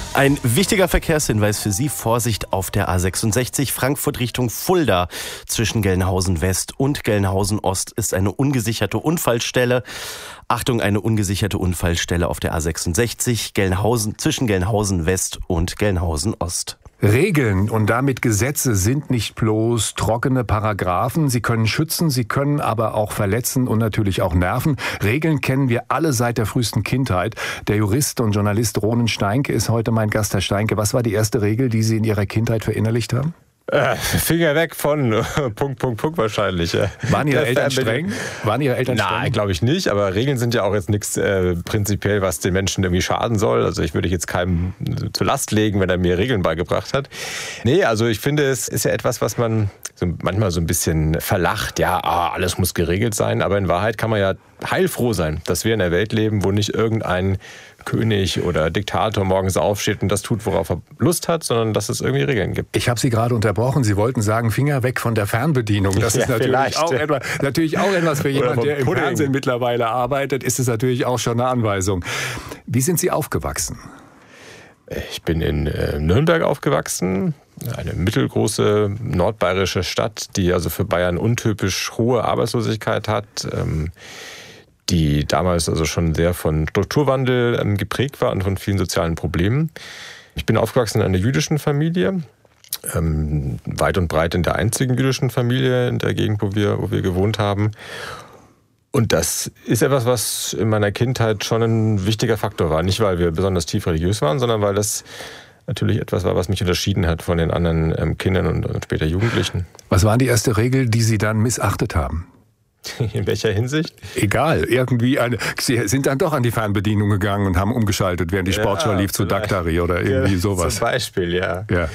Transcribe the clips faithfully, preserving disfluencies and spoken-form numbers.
Ein wichtiger Verkehrshinweis für Sie. Vorsicht auf der A sechsundsechzig Frankfurt Richtung Fulda. Zwischen Gelnhausen West und Gelnhausen Ost ist eine ungesicherte Unfallstelle. Achtung, eine ungesicherte Unfallstelle auf der A sechsundsechzig Gelnhausen, zwischen Gelnhausen West und Gelnhausen Ost. Regeln und damit Gesetze sind nicht bloß trockene Paragraphen. Sie können schützen, sie können aber auch verletzen und natürlich auch nerven. Regeln kennen wir alle seit der frühesten Kindheit. Der Jurist und Journalist Ronen Steinke ist heute mein Gast. Herr Steinke, was war die erste Regel, die Sie in Ihrer Kindheit verinnerlicht haben? Äh, Finger weg von Punkt, Punkt, Punkt wahrscheinlich. Waren Ihre Eltern streng? Waren Ihre Eltern streng? Nein, glaube ich nicht. Aber Regeln sind ja auch jetzt nichts äh, prinzipiell, was den Menschen irgendwie schaden soll. Also ich würde jetzt keinem zur Last legen, wenn er mir Regeln beigebracht hat. Nee, also ich finde, es ist ja etwas, was man so manchmal so ein bisschen verlacht. Ja, ah, alles muss geregelt sein. Aber in Wahrheit kann man ja heilfroh sein, dass wir in einer Welt leben, wo nicht irgendein König oder Diktator morgens aufsteht und das tut, worauf er Lust hat, sondern dass es irgendwie Regeln gibt. Ich habe Sie gerade unterbrochen. Sie wollten sagen, Finger weg von der Fernbedienung. Das ist ja, natürlich, auch etwas, natürlich auch etwas für jemanden, der im Pudding. Fernsehen mittlerweile arbeitet, ist es natürlich auch schon eine Anweisung. Wie sind Sie aufgewachsen? Ich bin in äh, Nürnberg aufgewachsen, eine mittelgroße nordbayerische Stadt, die also für Bayern untypisch hohe Arbeitslosigkeit hat, ähm, die damals also schon sehr von Strukturwandel ähm, geprägt war und von vielen sozialen Problemen. Ich bin aufgewachsen in einer jüdischen Familie, ähm, weit und breit in der einzigen jüdischen Familie in der Gegend, wo wir, wo wir gewohnt haben. Und das ist etwas, was in meiner Kindheit schon ein wichtiger Faktor war. Nicht, weil wir besonders tief religiös waren, sondern weil das natürlich etwas war, was mich unterschieden hat von den anderen ähm, Kindern und, und später Jugendlichen. Was war die erste Regel, die Sie dann missachtet haben? In welcher Hinsicht? Egal, irgendwie eine. Sie sind dann doch an die Fernbedienung gegangen und haben umgeschaltet, während die Sportschau ja, lief zu Daktari oder irgendwie ja, sowas. Zum Beispiel, ja. ja.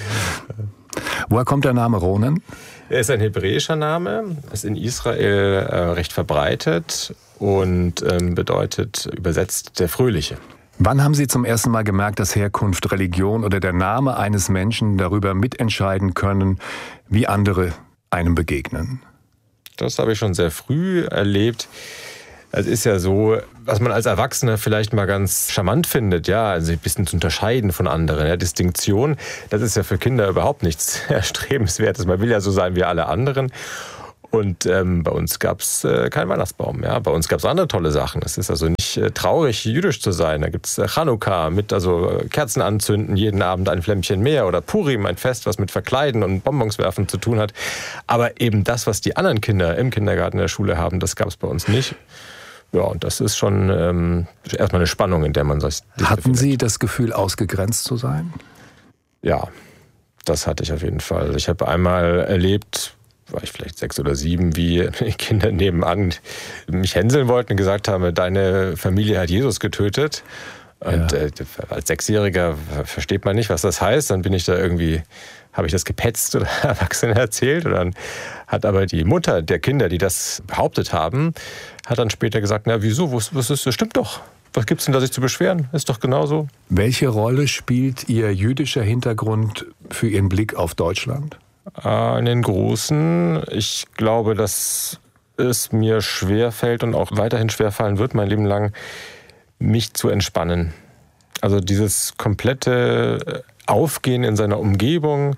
Woher kommt der Name Ronen? Er ist ein hebräischer Name, ist in Israel äh, recht verbreitet und ähm, bedeutet übersetzt der Fröhliche. Wann haben Sie zum ersten Mal gemerkt, dass Herkunft, Religion oder der Name eines Menschen darüber mitentscheiden können, wie andere einem begegnen? Das habe ich schon sehr früh erlebt. Es ist ja so, was man als Erwachsener vielleicht mal ganz charmant findet, ja, also ein bisschen zu unterscheiden von anderen. Ja, Distinktion, das ist ja für Kinder überhaupt nichts Erstrebenswertes. Man will ja so sein wie alle anderen. Und ähm, bei uns gab es äh, keinen Weihnachtsbaum. Ja? Bei uns gab es andere tolle Sachen. Es ist also nicht äh, traurig, jüdisch zu sein. Da gibt es äh, Chanukka mit also äh, Kerzen anzünden, jeden Abend ein Flämmchen mehr. Oder Purim, ein Fest, was mit Verkleiden und Bonbons werfen zu tun hat. Aber eben das, was die anderen Kinder im Kindergarten in der Schule haben, das gab es bei uns nicht. Ja, und das ist schon ähm, erstmal eine Spannung, in der man sich Hatten befindet. Sie das Gefühl, ausgegrenzt zu sein? Ja, das hatte ich auf jeden Fall. Ich habe einmal erlebt, war ich vielleicht sechs oder sieben, wie Kinder nebenan mich hänseln wollten und gesagt haben, deine Familie hat Jesus getötet. Und ja. äh, als Sechsjähriger versteht man nicht, was das heißt. Dann bin ich da irgendwie, habe ich das gepetzt oder Erwachsenen erzählt. Und dann hat aber die Mutter der Kinder, die das behauptet haben, hat dann später gesagt, na wieso, was, was ist, das stimmt doch. Was gibt's denn da sich zu beschweren? Ist doch genauso. Welche Rolle spielt Ihr jüdischer Hintergrund für Ihren Blick auf Deutschland? An den Großen. Ich glaube, dass es mir schwerfällt und auch weiterhin schwerfallen wird, mein Leben lang, mich zu entspannen. Also dieses komplette Aufgehen in seiner Umgebung,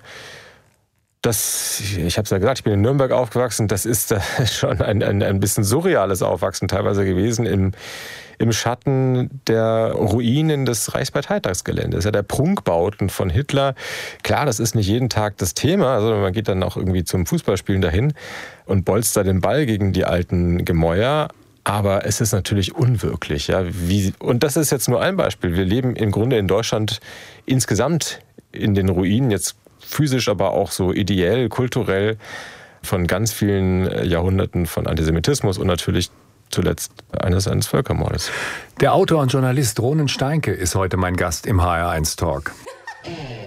das, ich habe es ja gesagt, ich bin in Nürnberg aufgewachsen, das ist schon ein, ein, ein bisschen surreales Aufwachsen teilweise gewesen im im Schatten der Ruinen des Reichsparteitagsgeländes, ja, der Prunkbauten von Hitler. Klar, das ist nicht jeden Tag das Thema, also man geht dann auch irgendwie zum Fußballspielen dahin und bolzt da den Ball gegen die alten Gemäuer. Aber es ist natürlich unwirklich. Ja. Wie, und das ist jetzt nur ein Beispiel. Wir leben im Grunde in Deutschland insgesamt in den Ruinen, jetzt physisch, aber auch so ideell, kulturell, von ganz vielen Jahrhunderten von Antisemitismus und natürlich zuletzt eines, eines Völkermordes. Der Autor und Journalist Ronen Steinke ist heute mein Gast im H R eins Talk.